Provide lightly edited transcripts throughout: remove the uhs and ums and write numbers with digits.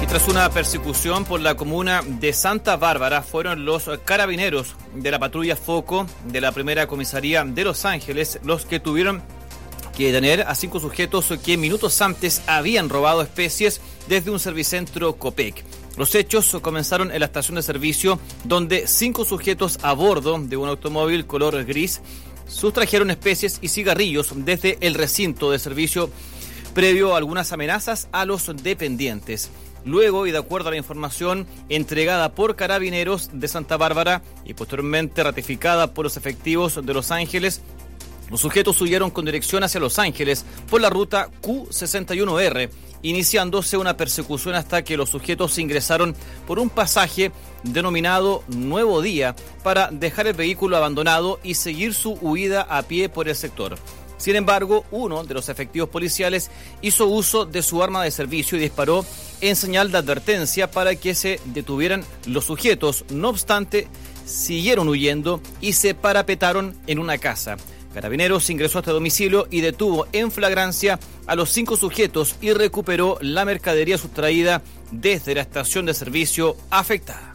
Tras una persecución por la comuna de Santa Bárbara, fueron los carabineros de la patrulla Foco de la primera comisaría de Los Ángeles los que tuvieron que detener a 5 sujetos que minutos antes habían robado especies desde un servicentro Copec. Los hechos comenzaron en la estación de servicio, donde 5 sujetos a bordo de un automóvil color gris sustrajeron especies y cigarrillos desde el recinto de servicio, previo a algunas amenazas a los dependientes. Luego, y de acuerdo a la información entregada por Carabineros de Santa Bárbara y posteriormente ratificada por los efectivos de Los Ángeles, los sujetos huyeron con dirección hacia Los Ángeles por la ruta Q61R, iniciándose una persecución hasta que los sujetos ingresaron por un pasaje denominado Nuevo Día para dejar el vehículo abandonado y seguir su huida a pie por el sector. Sin embargo, uno de los efectivos policiales hizo uso de su arma de servicio y disparó en señal de advertencia para que se detuvieran los sujetos. No obstante, siguieron huyendo y se parapetaron en una casa. Carabineros ingresó a este domicilio y detuvo en flagrancia a los 5 sujetos y recuperó la mercadería sustraída desde la estación de servicio afectada.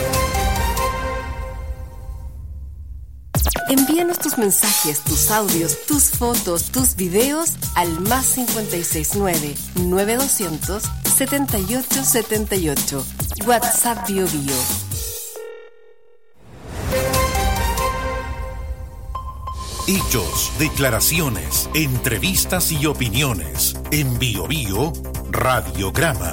Envíanos tus mensajes, tus audios, tus fotos, tus videos al más 569-9200-7878. WhatsApp BioBio. Hechos, declaraciones, entrevistas y opiniones. En BioBio, Radiograma.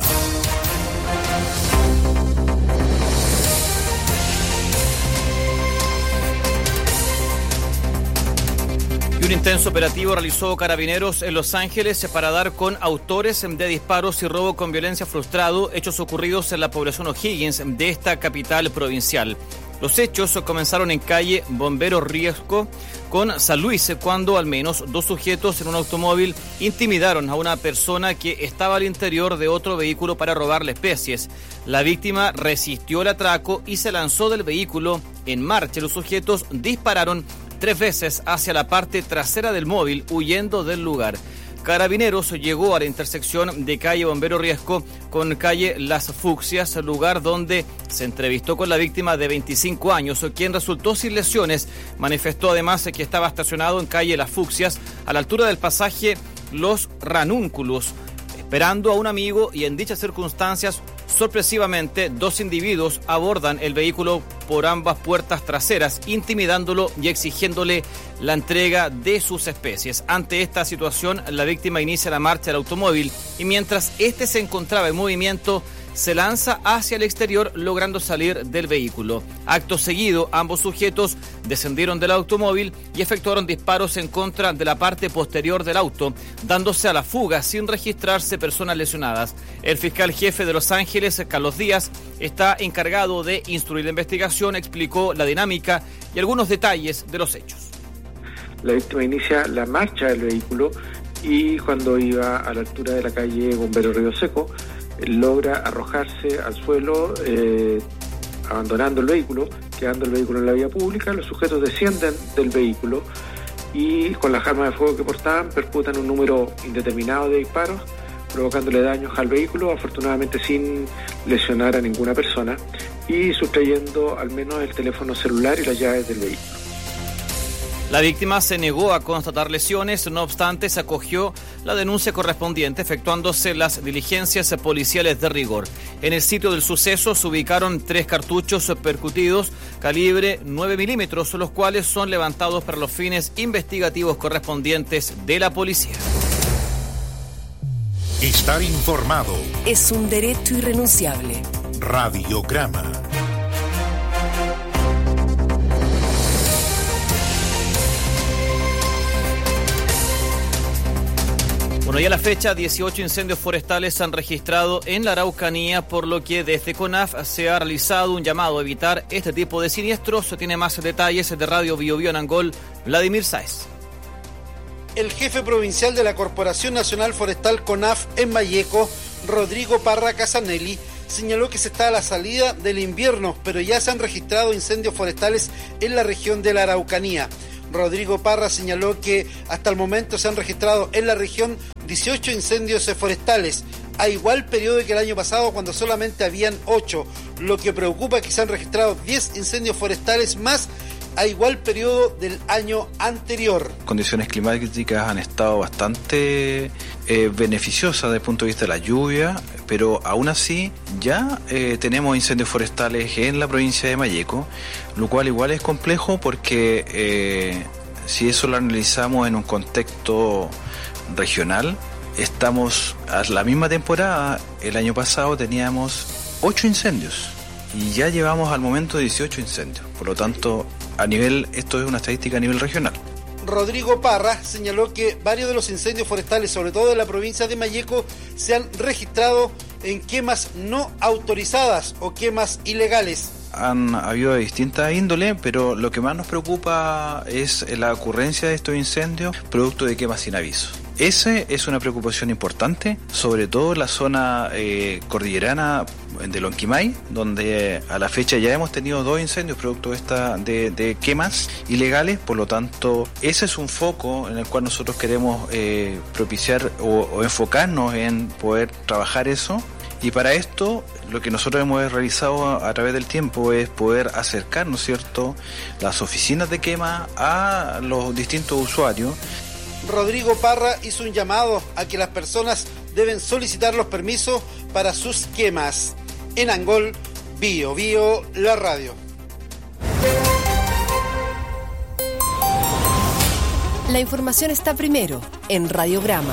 Un intenso operativo realizó Carabineros en Los Ángeles para dar con autores de disparos y robo con violencia frustrado, hechos ocurridos en la población O'Higgins de esta capital provincial. Los hechos comenzaron en calle Bombero Riesco con San Luis, cuando al menos 2 sujetos en un automóvil intimidaron a una persona que estaba al interior de otro vehículo para robarle especies. La víctima resistió el atraco y se lanzó del vehículo en marcha. Los sujetos dispararon 3 veces hacia la parte trasera del móvil, huyendo del lugar. Carabineros llegó a la intersección de calle Bombero Riesco con calle Las Fucsias, lugar donde se entrevistó con la víctima de 25 años, quien resultó sin lesiones. Manifestó además que estaba estacionado en calle Las Fucsias, a la altura del pasaje Los Ranúnculos, esperando a un amigo, y en dichas circunstancias, sorpresivamente, 2 individuos abordan el vehículo por ambas puertas traseras, intimidándolo y exigiéndole la entrega de sus especies. Ante esta situación, la víctima inicia la marcha del automóvil y mientras este se encontraba en movimiento, se lanza hacia el exterior, logrando salir del vehículo. Acto seguido, ambos sujetos descendieron del automóvil y efectuaron disparos en contra de la parte posterior del auto, dándose a la fuga sin registrarse personas lesionadas. El fiscal jefe de Los Ángeles, Carlos Díaz, está encargado de instruir la investigación, explicó la dinámica y algunos detalles de los hechos. La víctima inicia la marcha del vehículo y cuando iba a la altura de la calle Bombero Río Seco, logra arrojarse al suelo, abandonando el vehículo, quedando el vehículo en la vía pública. Los sujetos descienden del vehículo y con las armas de fuego que portaban percutan un número indeterminado de disparos, provocándole daños al vehículo, afortunadamente sin lesionar a ninguna persona, y sustrayendo al menos el teléfono celular y las llaves del vehículo. La víctima se negó a constatar lesiones, no obstante se acogió la denuncia correspondiente, efectuándose las diligencias policiales de rigor. En el sitio del suceso se ubicaron 3 cartuchos percutidos calibre 9 milímetros, los cuales son levantados para los fines investigativos correspondientes de la policía. Estar informado es un derecho irrenunciable. Radiograma. Bueno, ya a la fecha, 18 incendios forestales se han registrado en la Araucanía, por lo que desde CONAF se ha realizado un llamado a evitar este tipo de siniestros. Se tiene más detalles de Radio BioBio en Angol, Vladimir Sáez. El jefe provincial de la Corporación Nacional Forestal CONAF en Vallejo, Rodrigo Parra Casanelli, señaló que se está a la salida del invierno, pero ya se han registrado incendios forestales en la región de la Araucanía. Rodrigo Parra señaló que hasta el momento se han registrado en la región 18 incendios forestales. a igual periodo que el año pasado, cuando solamente habían 8. Lo que preocupa es que se han registrado 10 incendios forestales más a igual periodo del año anterior. Condiciones climáticas han estado bastante beneficiosas desde el punto de vista de la lluvia, pero aún así ya tenemos incendios forestales en la provincia de Malleco, lo cual igual es complejo porque si eso lo analizamos en un contexto regional, estamos a la misma temporada, el año pasado teníamos 8 incendios y ya llevamos al momento 18 incendios, por lo tanto esto es una estadística a nivel regional. Rodrigo Parra señaló que varios de los incendios forestales, sobre todo en la provincia de Malleco, se han registrado en quemas no autorizadas o quemas ilegales. Han habido de distintas índoles, pero lo que más nos preocupa es la ocurrencia de estos incendios producto de quemas sin aviso. Esa es una preocupación importante, sobre todo en la zona cordillerana de Lonquimay, donde a la fecha ya hemos tenido 2 incendios producto de quemas ilegales. Por lo tanto, ese es un foco en el cual nosotros queremos propiciar o enfocarnos en poder trabajar eso. Y para esto, lo que nosotros hemos realizado a través del tiempo es poder acercar, ¿no es cierto?, las oficinas de quema a los distintos usuarios. Rodrigo Parra hizo un llamado a que las personas deben solicitar los permisos para sus quemas. En Angol, Bio Bio, la radio. La información está primero en Radiograma.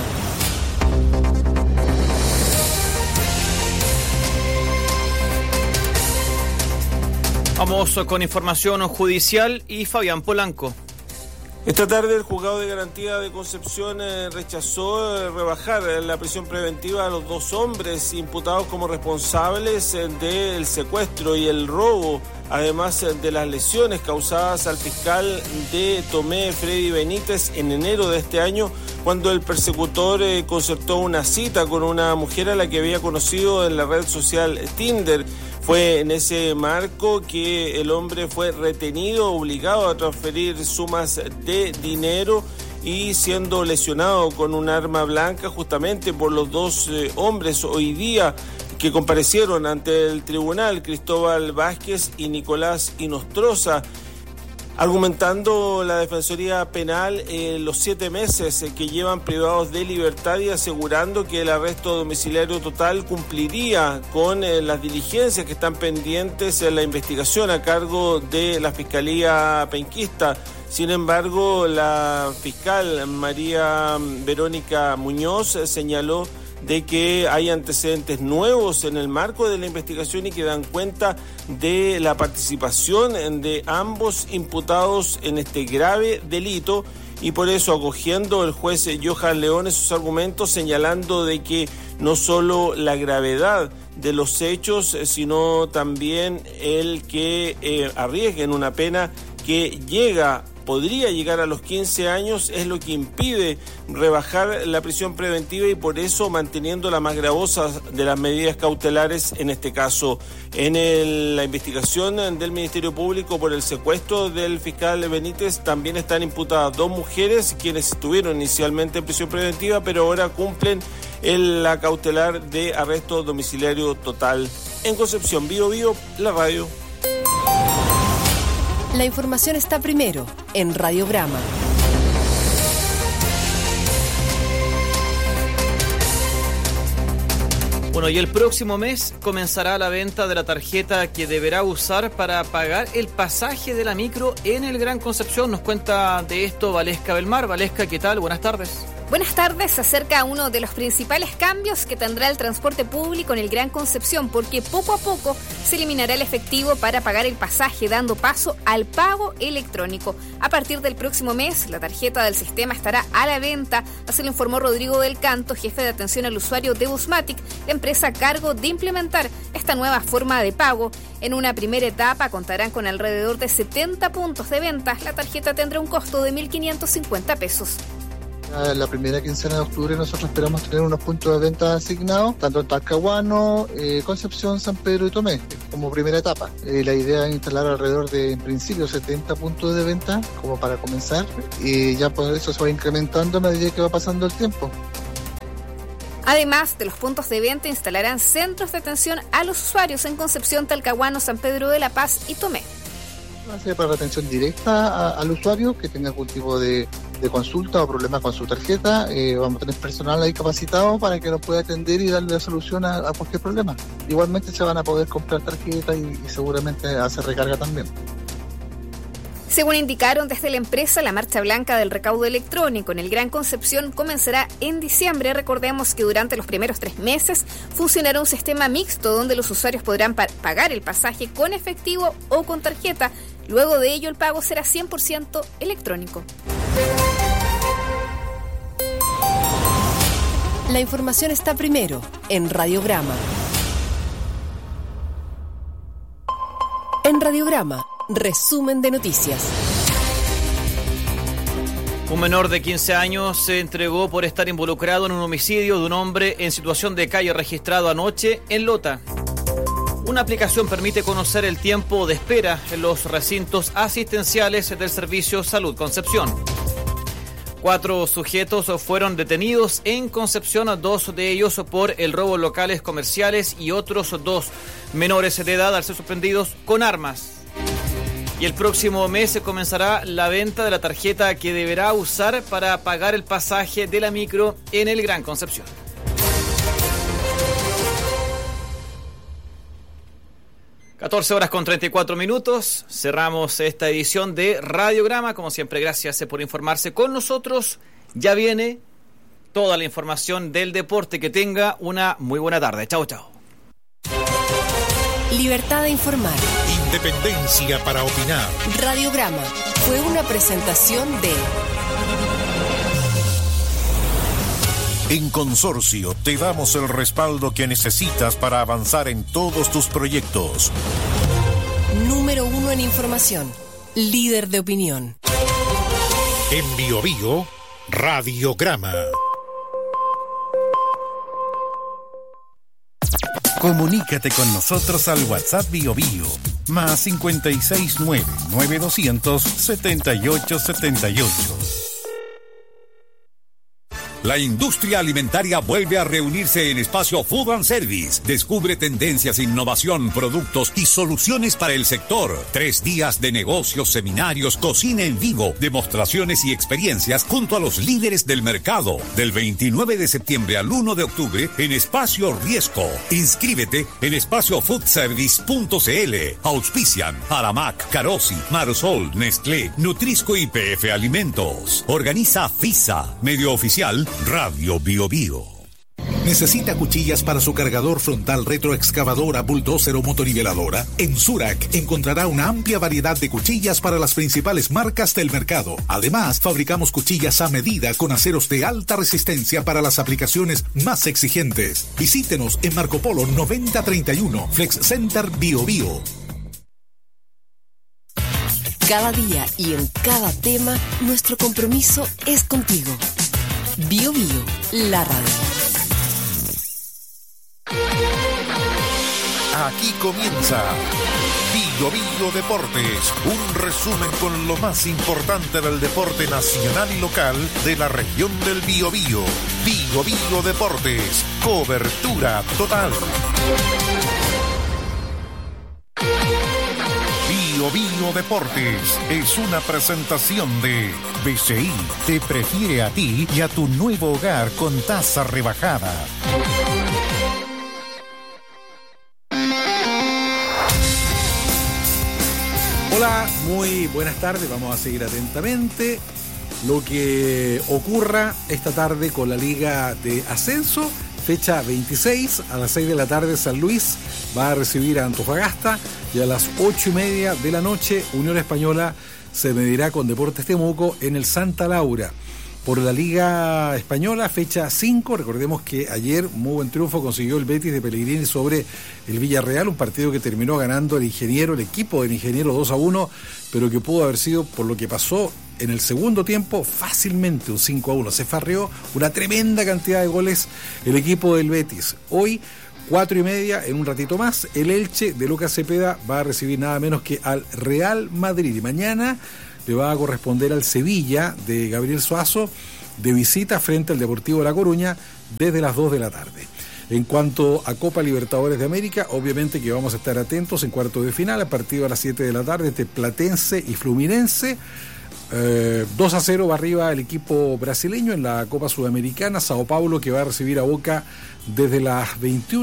Vamos con información judicial y Fabián Polanco. Esta tarde el juzgado de garantía de Concepción rechazó rebajar la prisión preventiva a los 2 hombres imputados como responsables del secuestro y el robo, además de las lesiones causadas al fiscal de Tomé, Freddy Benítez, en enero de este año, cuando el persecutor concertó una cita con una mujer a la que había conocido en la red social Tinder. Fue en ese marco que el hombre fue retenido, obligado a transferir sumas de dinero y siendo lesionado con un arma blanca justamente por los 2 hombres hoy día que comparecieron ante el tribunal, Cristóbal Vázquez y Nicolás Inostroza, argumentando la Defensoría Penal los 7 meses que llevan privados de libertad y asegurando que el arresto domiciliario total cumpliría con las diligencias que están pendientes en la investigación a cargo de la Fiscalía Penquista. Sin embargo, la fiscal María Verónica Muñoz señaló de que hay antecedentes nuevos en el marco de la investigación y que dan cuenta de la participación de ambos imputados en este grave delito, y por eso acogiendo el juez Johan León esos argumentos, señalando de que no solo la gravedad de los hechos, sino también el que arriesguen una pena que podría llegar a los 15 años es lo que impide rebajar la prisión preventiva, y por eso manteniendo la más gravosa de las medidas cautelares en este caso. En la investigación del Ministerio Público por el secuestro del fiscal Benítez también están imputadas 2 mujeres quienes estuvieron inicialmente en prisión preventiva pero ahora cumplen la cautelar de arresto domiciliario total. En Concepción, Bio Bio, la radio. La información está primero en Radiograma. Bueno, y el próximo mes comenzará la venta de la tarjeta que deberá usar para pagar el pasaje de la micro en el Gran Concepción. Nos cuenta de esto Valesca Belmar. Valesca, ¿qué tal? Buenas tardes. Buenas tardes. Se acerca uno de los principales cambios que tendrá el transporte público en el Gran Concepción, porque poco a poco se eliminará el efectivo para pagar el pasaje, dando paso al pago electrónico. A partir del próximo mes, la tarjeta del sistema estará a la venta, así lo informó Rodrigo del Canto, jefe de atención al usuario de Busmatic, la empresa a cargo de implementar esta nueva forma de pago. En una primera etapa contarán con alrededor de 70 puntos de venta. La tarjeta tendrá un costo de 1.550 pesos. La primera quincena de octubre nosotros esperamos tener unos puntos de venta asignados, tanto en Talcahuano, Concepción, San Pedro y Tomé, como primera etapa. La idea es instalar alrededor de, en principio, 70 puntos de venta, como para comenzar, y ya por eso se va incrementando a medida que va pasando el tiempo. Además de los puntos de venta, instalarán centros de atención a los usuarios en Concepción, Talcahuano, San Pedro de la Paz y Tomé. Va a ser para atención directa al usuario que tenga algún tipo de consulta o problema con su tarjeta. Vamos a tener personal ahí capacitado para que nos pueda atender y darle la solución a cualquier problema. Igualmente se van a poder comprar tarjetas y seguramente hacer recarga también. Según indicaron desde la empresa, la marcha blanca del recaudo electrónico en el Gran Concepción comenzará en diciembre. Recordemos que durante los primeros 3 meses funcionará un sistema mixto donde los usuarios podrán pagar el pasaje con efectivo o con tarjeta. Luego de ello, el pago será 100% electrónico. La información está primero en Radiograma. En Radiograma, resumen de noticias. Un menor de 15 años se entregó por estar involucrado en un homicidio de un hombre en situación de calle registrado anoche en Lota. Una aplicación permite conocer el tiempo de espera en los recintos asistenciales del Servicio Salud Concepción. 4 sujetos fueron detenidos en Concepción, 2 de ellos por el robo en locales comerciales y otros 2 menores de edad al ser sorprendidos con armas. Y el próximo mes se comenzará la venta de la tarjeta que deberá usar para pagar el pasaje de la micro en el Gran Concepción. (14:34). Cerramos esta edición de Radiograma. Como siempre, gracias por informarse con nosotros. Ya viene toda la información del deporte. Que tenga una muy buena tarde. Chao, chao. Libertad de informar. Independencia para opinar. Radiograma fue una presentación de... En Consorcio te damos el respaldo que necesitas para avanzar en todos tus proyectos. Número 1 en información. Líder de opinión. En Biobío, Radiograma. Comunícate con nosotros al WhatsApp Biobío, más 569-9200-7878. La industria alimentaria vuelve a reunirse en Espacio Food and Service. Descubre tendencias, innovación, productos y soluciones para el sector. 3 días de negocios, seminarios, cocina en vivo, demostraciones y experiencias junto a los líderes del mercado. Del 29 de septiembre al 1 de octubre en Espacio Riesco. Inscríbete en espaciofoodservice.cl. Auspician Aramac, Carosi, Marsol, Nestlé, Nutrisco y PF Alimentos. Organiza FISA, medio oficial Radio Biobío. ¿Necesita cuchillas para su cargador frontal, retroexcavadora, bulldozer o motoniveladora? En Zurac encontrará una amplia variedad de cuchillas para las principales marcas del mercado. Además, fabricamos cuchillas a medida con aceros de alta resistencia para las aplicaciones más exigentes. Visítenos en Marco Polo 9031, Flex Center Biobío. Cada día y en cada tema, nuestro compromiso es contigo. Biobío, la radio. Aquí comienza Biobío Deportes, un resumen con lo más importante del deporte nacional y local de la región del Biobío. Biobío Deportes, cobertura total. Biobío Deportes es una presentación de BCI. Te prefiere a ti y a tu nuevo hogar con tasa rebajada. Hola, muy buenas tardes. Vamos a seguir atentamente lo que ocurra esta tarde con la Liga de Ascenso. Fecha 26, a las 6 de la tarde San Luis va a recibir a Antofagasta y a las 8:30 de la noche Unión Española se medirá con Deportes Temuco en el Santa Laura. Por la Liga Española, fecha 5, recordemos que ayer muy buen triunfo consiguió el Betis de Pellegrini sobre el Villarreal, un partido que terminó ganando el equipo del Ingeniero 2-1, pero que pudo haber sido, por lo que pasó en el segundo tiempo, fácilmente un 5-1. Se farreó una tremenda cantidad de goles el equipo del Betis. Hoy, 4:30, en un ratito más, el Elche de Lucas Cepeda va a recibir nada menos que al Real Madrid. Y mañana le va a corresponder al Sevilla de Gabriel Suazo de visita frente al Deportivo La Coruña desde las 2 de la tarde. En cuanto a Copa Libertadores de América, obviamente que vamos a estar atentos en cuartos de final, a partir de las 7 de la tarde, entre Platense y Fluminense. 2-0 va arriba el equipo brasileño en la Copa Sudamericana. Sao Paulo, que va a recibir a Boca desde las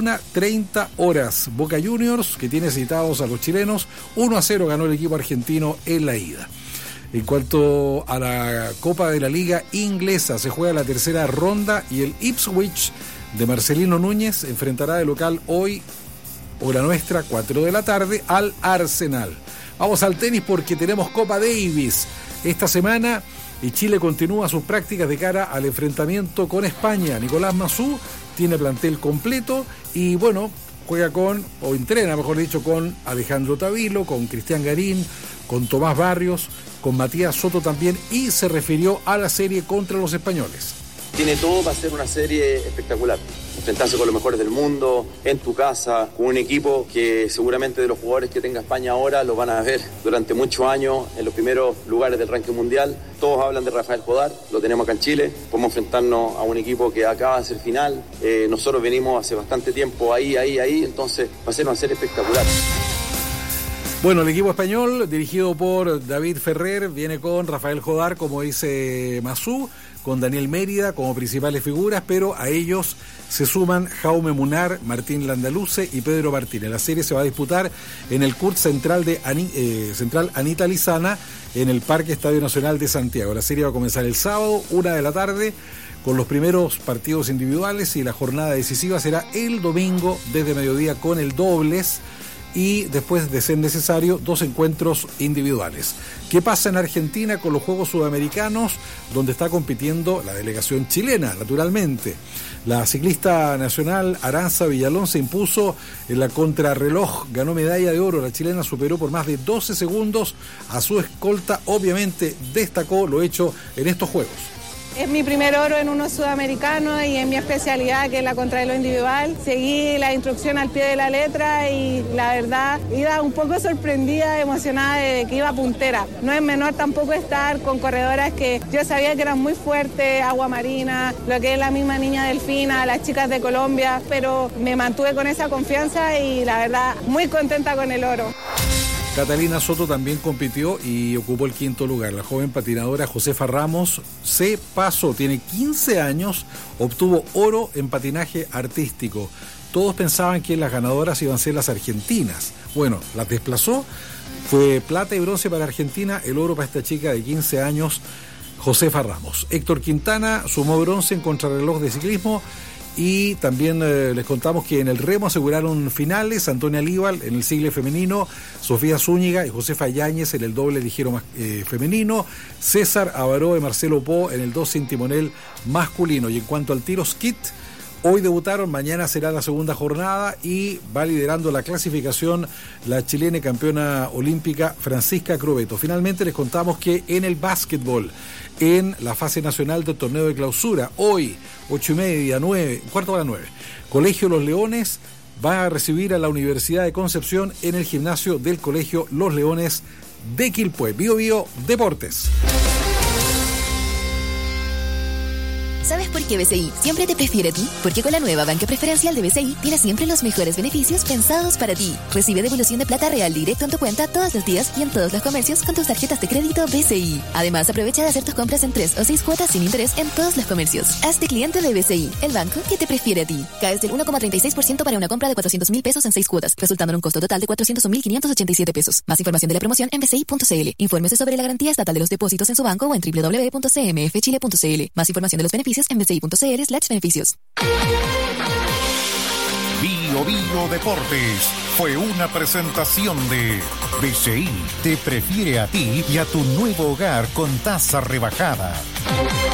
21:30 horas. Boca Juniors, que tiene citados a los chilenos. 1-0 ganó el equipo argentino en la ida. En cuanto a la Copa de la Liga Inglesa, se juega la tercera ronda y el Ipswich de Marcelino Núñez enfrentará de local hoy, hora nuestra, 4 de la tarde, al Arsenal. Vamos al tenis porque tenemos Copa Davis esta semana y Chile continúa sus prácticas de cara al enfrentamiento con España. Nicolás Massú tiene plantel completo y bueno, juega o entrena, mejor dicho, con Alejandro Tavilo, con Cristian Garín, con Tomás Barrios, con Matías Soto también, y se refirió a la serie contra los españoles. Tiene todo para ser una serie espectacular. Enfrentarse con los mejores del mundo, en tu casa, con un equipo que seguramente de los jugadores que tenga España ahora los van a ver durante muchos años en los primeros lugares del ranking mundial. Todos hablan de Rafael Jodar, lo tenemos acá en Chile. Podemos enfrentarnos a un equipo que acaba de ser final. Nosotros venimos hace bastante tiempo ahí, entonces va a ser una serie espectacular. Bueno, el equipo español, dirigido por David Ferrer, viene con Rafael Jodar, como dice Massú, con Daniel Mérida como principales figuras, pero a ellos se suman Jaume Munar, Martín Landaluce y Pedro Martínez. La serie se va a disputar en el CURT Central Central Anita Lizana, en el Parque Estadio Nacional de Santiago. La serie va a comenzar el sábado, 1 de la tarde, con los primeros partidos individuales, y la jornada decisiva será el domingo desde mediodía con el dobles, y después, de ser necesario, 2 encuentros individuales. ¿Qué pasa en Argentina con los Juegos Sudamericanos, donde está compitiendo la delegación chilena, naturalmente? La ciclista nacional Aranza Villalón se impuso en la contrarreloj, ganó medalla de oro. La chilena superó por más de 12 segundos a su escolta. Obviamente destacó lo hecho en estos Juegos. Es mi primer oro en uno sudamericano y en mi especialidad, que es la contrarreloj individual. Seguí la instrucción al pie de la letra y la verdad iba un poco sorprendida, emocionada de que iba puntera. No es menor tampoco estar con corredoras que yo sabía que eran muy fuertes, Agua Marina, lo que es la misma Niña Delfina, las chicas de Colombia, pero me mantuve con esa confianza y la verdad muy contenta con el oro. Catalina Soto también compitió y ocupó el 5º lugar. La joven patinadora Josefa Ramos se pasó, tiene 15 años, obtuvo oro en patinaje artístico. Todos pensaban que las ganadoras iban a ser las argentinas. Bueno, las desplazó, fue plata y bronce para Argentina, el oro para esta chica de 15 años, Josefa Ramos. Héctor Quintana sumó bronce en contrarreloj de ciclismo. Y también les contamos que en el remo aseguraron finales Antonia Alíbal en el single femenino, Sofía Zúñiga y Josefa Yáñez en el doble ligero femenino, César Avaró y Marcelo Po en el 2 sin timonel masculino. Y en cuanto al tiro skit, hoy debutaron, mañana será la segunda jornada y va liderando la clasificación la chilena campeona olímpica Francisca Crobeto. Finalmente les contamos que en el básquetbol, en la fase nacional del torneo de clausura, hoy 8:30, 9, cuarto a las 9, Colegio Los Leones va a recibir a la Universidad de Concepción en el gimnasio del Colegio Los Leones de Quilpué. Bio Bio Deportes. ¿Sabes por qué BCI siempre te prefiere a ti? Porque con la nueva banca preferencial de BCI tienes siempre los mejores beneficios pensados para ti. Recibe devolución de plata real directo en tu cuenta todos los días y en todos los comercios con tus tarjetas de crédito BCI. Además, aprovecha de hacer tus compras en 3 o 6 cuotas sin interés en todos los comercios. Hazte cliente de BCI, el banco que te prefiere a ti. Caes del 1,36% para una compra de 400.000 pesos en 6 cuotas, resultando en un costo total de 401.587 pesos. Más información de la promoción en bci.cl. Infórmese sobre la garantía estatal de los depósitos en su banco o en www.cmfchile.cl. Más información de los beneficios en bci.cl/beneficios. Bio Bio Deportes fue una presentación de BCI. Te prefiere a ti y a tu nuevo hogar con tasa rebajada.